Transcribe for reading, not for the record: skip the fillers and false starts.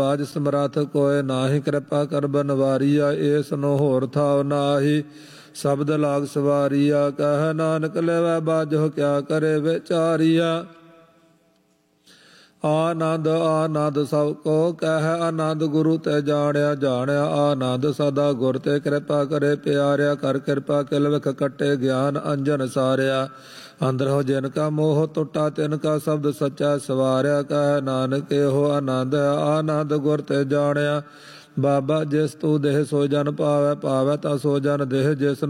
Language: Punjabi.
ਬਾਜ ਸਮਰੱਥ ਕੋਇ ਨਾਹੀ, ਕਿਰਪਾ ਕਰ ਬਨਵਾਰੀਆ ਏਸ ਨੋ ਹੋਰ ਥਾਵ ਨਾਹੀ। ਸ਼ਬਦ ਲਾਗ ਸਵਾਰੀਆ ਕਹਿ ਨਾਨਕ ਲੈਵੈ ਬਾਝੋ, ਕਿਆ ਕਰੇ ਵਿਚਾਰੀਆ। ਆਨੰਦ ਆਨੰਦ ਸਭ ਕੋ ਕਹਿ, ਆਨੰਦ ਗੁਰੂ ਤੇ ਜਾਣਿਆ ਜਾਣਿਆ। ਆਨੰਦ ਸਦਾ ਗੁਰ ਤੇ, ਕਿਰਪਾ ਕਰੇ ਪਿਆਰਿਆ। ਕਰ ਕਿਰਪਾ ਕਿਲ ਵਿਖ ਕੱਟੇ, ਗਿਆਨ ਅੰਜਨ ਸਾਰਿਆ। ਅੰਦਰੋ ਜਿਨ ਕਾ ਮੋਹ ਟੁੱਟਾ, ਤਿਨ ਕਾ ਸ਼ਬਦ ਸੱਚਾ ਸਵਾਰਿਆ। ਕਹਿ ਨਾਨਕ ਇਹੋ ਆਨੰਦ ਹੈ, ਆਨੰਦ ਗੁਰ ਤੇ ਜਾਣਿਆ। ਬਾਬਾ ਜਿਸ ਤੂੰ ਦੇਹ ਸੋ ਜਨ ਪਾਵੈ, ਪਾਵੈ ਤਾ ਸੋ ਜਨ ਦੇਹ। ਜਿਸ